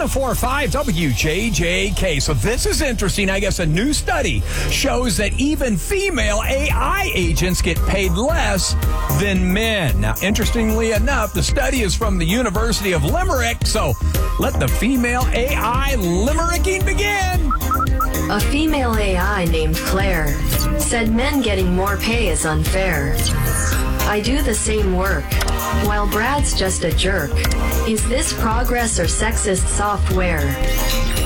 104.5 WJJK. So this is interesting. I guess a new study shows that even female AI agents get paid less than men. Now, interestingly enough, the study is from the University of Limerick. So let the female AI limericking begin. A female AI named Claire said men getting more pay is unfair. I do the same work, while Brad's just a jerk. Is this progress or sexist software?